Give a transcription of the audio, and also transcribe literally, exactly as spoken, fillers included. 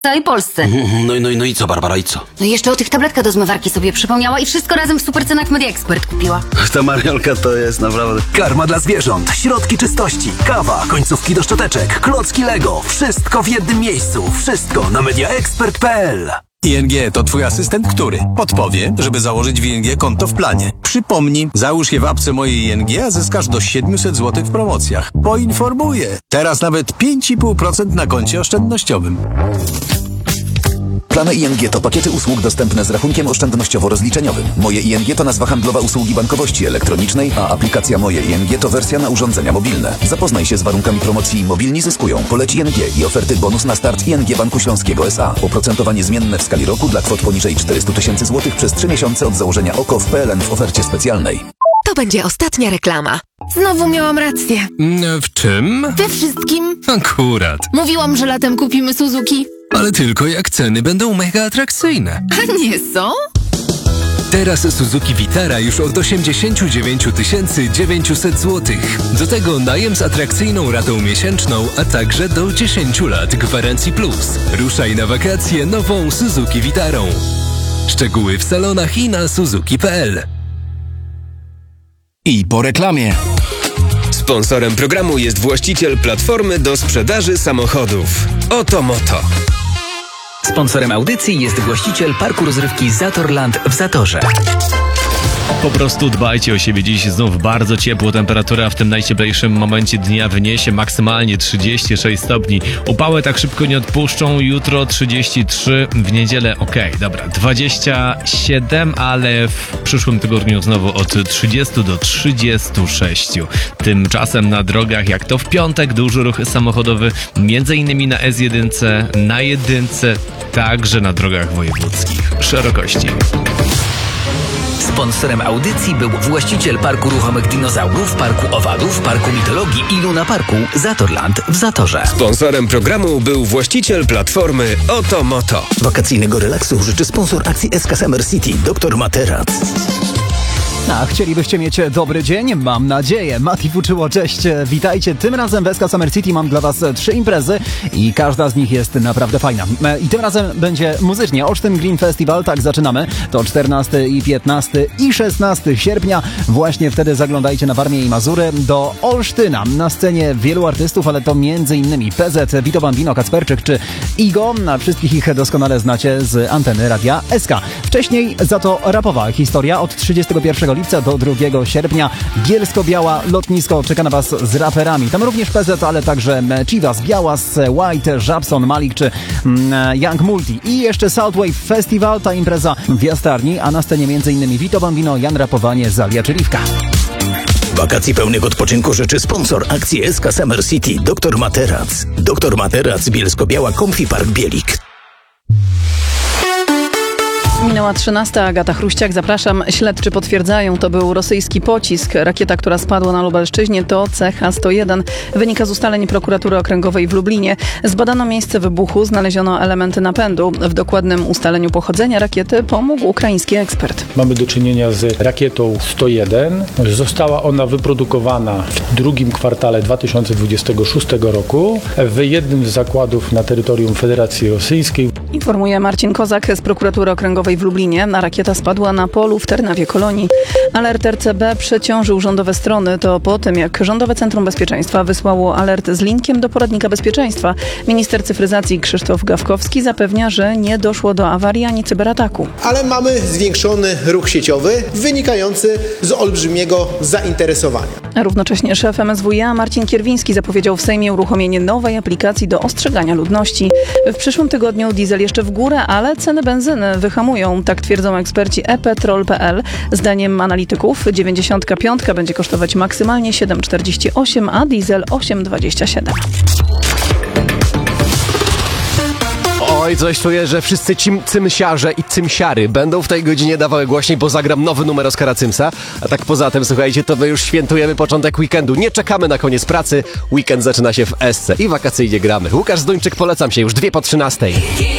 w całej Polsce. No, no, no i co, Barbara, i co? No i jeszcze o tych tabletkach do zmywarki sobie przypomniała i wszystko razem w supercenach w Media Expert kupiła. Ta Mariolka to jest naprawdę... Karma dla zwierząt, środki czystości, kawa, końcówki do szczoteczek, klocki Lego. Wszystko w jednym miejscu. Wszystko na media expert kropka p l. I N G to twój asystent, który podpowie, żeby założyć w I N G konto w planie. Przypomnij, załóż je w apce mojej I N G, a zyskasz do siedemset złotych w promocjach. Poinformuję. Teraz nawet pięć i pół procent na koncie oszczędnościowym. Plany I N G to pakiety usług dostępne z rachunkiem oszczędnościowo-rozliczeniowym. Moje I N G to nazwa handlowa usługi bankowości elektronicznej, a aplikacja Moje I N G to wersja na urządzenia mobilne. Zapoznaj się z warunkami promocji Mobilni zyskują. Poleć I N G i oferty bonus na start I N G Banku Śląskiego S A. Oprocentowanie zmienne w skali roku dla kwot poniżej czterysta tysięcy złotych przez trzy miesiące od założenia O K O w P L N w ofercie specjalnej. To będzie ostatnia reklama. Znowu miałam rację. W czym? We wszystkim. Akurat. Mówiłam, że latem kupimy Suzuki. Ale tylko jak ceny będą mega atrakcyjne. A nie są? Teraz Suzuki Vitara już od osiemdziesiąt dziewięć tysięcy dziewięćset złotych. Do tego najem z atrakcyjną ratą miesięczną, a także do dziesięć lat gwarancji plus. Ruszaj na wakacje nową Suzuki Vitarą. Szczegóły w salonach i na suzuki kropka p l. I po reklamie. Sponsorem programu jest właściciel platformy do sprzedaży samochodów. Oto Moto. Sponsorem audycji jest właściciel parku rozrywki Zatorland w Zatorze. Po prostu dbajcie o siebie. Dziś znów bardzo ciepło. Temperatura w tym najcieplejszym momencie dnia wyniesie maksymalnie trzydzieści sześć stopni. Upały tak szybko nie odpuszczą. Jutro trzydzieści trzy, w niedzielę okej, okay, dobra, dwadzieścia siedem, ale w przyszłym tygodniu znowu od trzydziestu do trzydziestu sześciu. Tymczasem na drogach, jak to w piątek, duży ruch samochodowy, między innymi na S jeden, na jedynce, także na drogach wojewódzkich. Szerokości. Sponsorem audycji był właściciel parku ruchomych dinozaurów, parku owadów, parku mitologii i Luna Parku Zatorland w Zatorze. Sponsorem programu był właściciel platformy Oto Moto. Wakacyjnego relaksu życzy sponsor akcji S K Summer City, doktor Materac. A chcielibyście mieć dobry dzień? Mam nadzieję. Mati Fuczyło, cześć, witajcie. Tym razem w S K Summer City mam dla was trzy imprezy i każda z nich jest naprawdę fajna. I tym razem będzie muzycznie. Olsztyn Green Festival, tak zaczynamy. To czternastego i piętnastego i szesnastego sierpnia. Właśnie wtedy zaglądajcie na Warmię i Mazury do Olsztyna. Na scenie wielu artystów, ale to między innymi P Z, Vito Bambino, Kacperczyk czy Igo. Na wszystkich ich doskonale znacie z anteny Radia S K. Wcześniej za to rapowa historia od trzydziestego pierwszego lipca do drugiego sierpnia. Bielsko-Biała lotnisko czeka na was z raperami. Tam również P Z, ale także Chivas, Białas, White, Żabson, Malik czy mm, Young Multi. I jeszcze Southwave Festival, ta impreza w Jastarni, a na scenie m.in. Vito Bambino, Jan Rapowanie, Zalia czy Liwka. Wakacji pełnych odpoczynku życzy sponsor akcji S K Summer City, doktor Materac. doktor Materac, Bielsko-Biała, Comfy Park Bielik. Minęła trzynasta, Agata Chruściak, zapraszam. Śledczy potwierdzają, to był rosyjski pocisk. Rakieta, która spadła na Lubelszczyźnie, to C H sto jeden. Wynika z ustaleń prokuratury okręgowej w Lublinie. Zbadano miejsce wybuchu, znaleziono elementy napędu. W dokładnym ustaleniu pochodzenia rakiety pomógł ukraiński ekspert. Mamy do czynienia z rakietą sto jeden. Została ona wyprodukowana w drugim kwartale dwa tysiące dwudziestego szóstego roku w jednym z zakładów na terytorium Federacji Rosyjskiej. Informuje Marcin Kozak z prokuratury okręgowej w Lublinie. Rakieta spadła na polu w Ternawie Kolonii. Alert R C B przeciążył rządowe strony. To po tym, jak Rządowe Centrum Bezpieczeństwa wysłało alert z linkiem do poradnika bezpieczeństwa. Minister cyfryzacji Krzysztof Gawkowski zapewnia, że nie doszło do awarii ani cyberataku. Ale mamy zwiększony ruch sieciowy wynikający z olbrzymiego zainteresowania. Równocześnie szef M S W iA Marcin Kierwiński zapowiedział w Sejmie uruchomienie nowej aplikacji do ostrzegania ludności. W przyszłym tygodniu diesel jeszcze w górę, ale ceny benzyny wyhamują. Tak twierdzą eksperci e petrol kropka p l. Zdaniem analityków dziewięćdziesiątka piątka będzie kosztować maksymalnie siedem czterdzieści osiem, a diesel osiem dwadzieścia siedem. Oj, coś czuję, że wszyscy cim, cymsiarze i cymsiary będą w tej godzinie dawały głośniej, bo zagram nowy numer Oskara Cymsa. A tak poza tym, słuchajcie, to my już świętujemy początek weekendu. Nie czekamy na koniec pracy. Weekend zaczyna się w Esce i wakacyjnie gramy. Łukasz Zduńczyk, polecam się już dwie po trzynastej.